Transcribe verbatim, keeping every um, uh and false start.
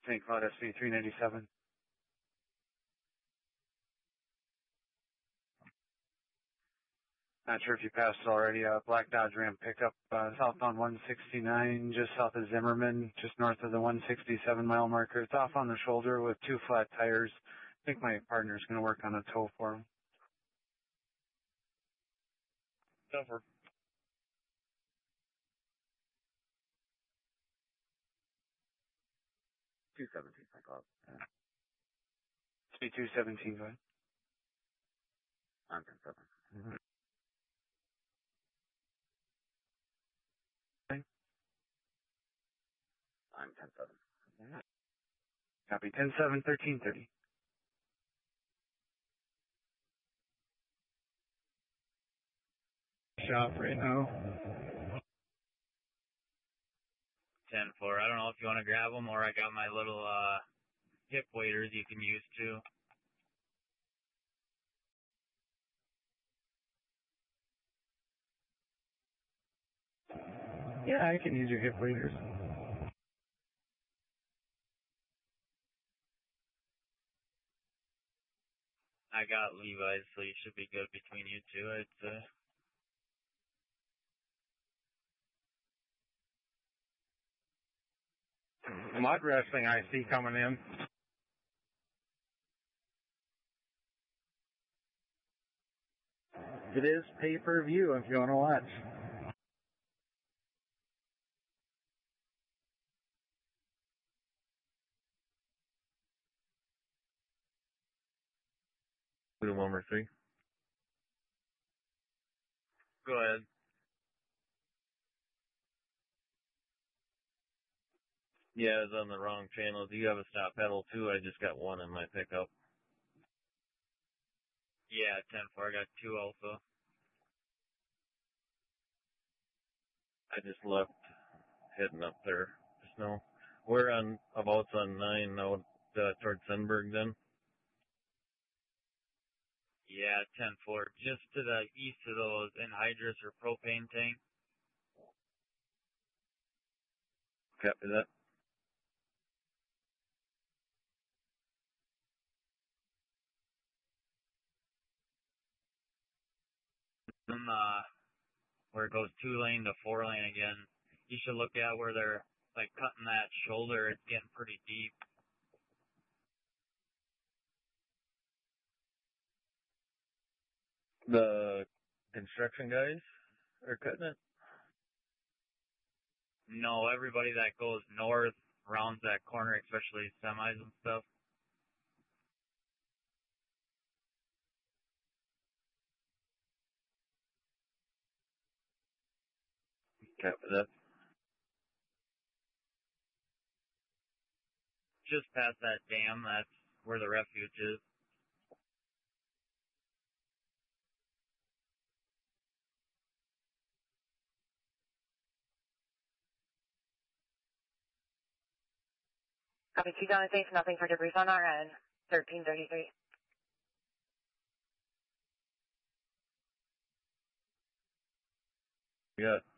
Saint Cloud S V three ninety-seven. Not sure if you passed it already. Uh, Black Dodge Ram pickup uh, southbound one sixty-nine, just south of Zimmerman, just north of the one sixty-seven mile marker. It's off on the shoulder with two flat tires. I think my partner's going to work on a tow for him. Over. two seventeen, I call it. Speed two seventeen, go ahead. I'm ten seven. Mm-hmm. I'm ten seven. Mm-hmm. Copy, ten seven, thirteen thirty. Shop right now. ten four. I don't know if you want to grab them, or I got my little uh, hip waders you can use too. Yeah, I can use your hip waders. I got Levi's, so you should be good between you two, I'd say. Mud wrestling I see coming in. It is pay-per-view if you want to watch. Blue one or three. Go ahead. Yeah, it's on the wrong channel. Do you have a stop pedal too? I just got one in my pickup. Yeah, ten four. I got two also. I just left, heading up there. Snow. We're on about on nine out uh, towards Sunberg then. Yeah, ten four. Just to the east of those anhydrous or propane tank. Copy that. And, uh, where it goes two lane to four lane again, you should look at where they're like cutting that shoulder. It's getting pretty deep. The construction guys are cutting it? No, everybody that goes north rounds that corner, especially semis and stuff. Copy that. Just past that dam, that's where the refuge is. Copy two down safe, nothing for debrief on our end. thirteen thirty-three. We got